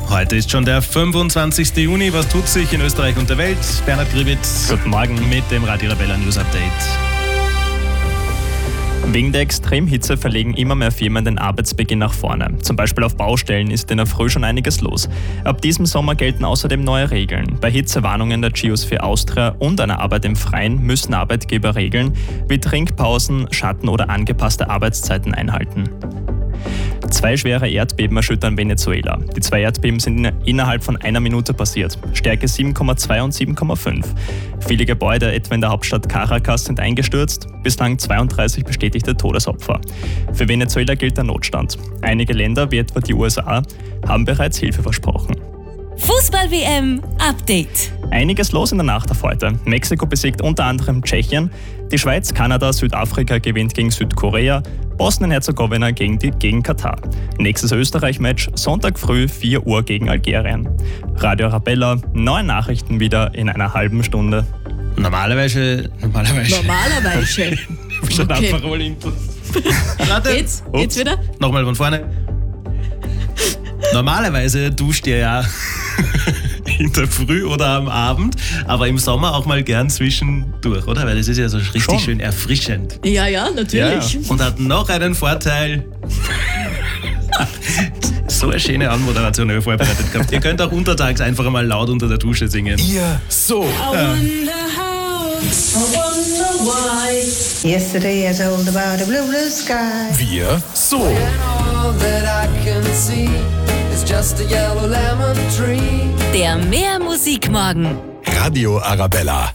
Heute ist schon der 25. Juni. Was tut sich in Österreich und der Welt? Bernhard Gribitz. Guten Morgen. Mit dem Radio Arabella News Update. Wegen der Extremhitze verlegen immer mehr Firmen den Arbeitsbeginn nach vorne. Zum Beispiel auf Baustellen ist in der Früh schon einiges los. Ab diesem Sommer gelten außerdem neue Regeln. Bei Hitzewarnungen der Geosphere Austria und einer Arbeit im Freien müssen Arbeitgeber Regeln wie Trinkpausen, Schatten oder angepasste Arbeitszeiten einhalten. 2 schwere Erdbeben erschüttern Venezuela. Die 2 Erdbeben sind innerhalb von einer Minute passiert. Stärke 7,2 und 7,5. Viele Gebäude, etwa in der Hauptstadt Caracas, sind eingestürzt. Bislang 32 bestätigte Todesopfer. Für Venezuela gilt der Notstand. Einige Länder, wie etwa die USA, haben bereits Hilfe versprochen. Fußball-WM Update. Einiges los in der Nacht auf heute. Mexiko besiegt unter anderem Tschechien, die Schweiz, Kanada, Südafrika gewinnt gegen Südkorea, Bosnien-Herzegowina gegen Katar. Nächstes Österreich-Match Sonntag früh 4 Uhr gegen Algerien. Radio Arabella, neue Nachrichten wieder in einer halben Stunde. Normalerweise. Okay. Einfach mal Input. Warte. Jetzt wieder? Nochmal von vorne. Normalerweise duscht ihr ja in der Früh oder am Abend, aber im Sommer auch mal gern zwischendurch, oder? Weil das ist ja so richtig schön erfrischend. Ja, natürlich. Ja. Und hat noch einen Vorteil. So eine schöne Anmoderation habe ich vorbereitet gehabt. Ihr könnt auch untertags einfach mal laut unter der Dusche singen. Ihr so. I wonder how, I wonder why. Yesterday I told about a blue, blue sky. Wir so. All that I can see is just a yellow lemon tree. Der Mehr Musikmorgen. Radio Arabella.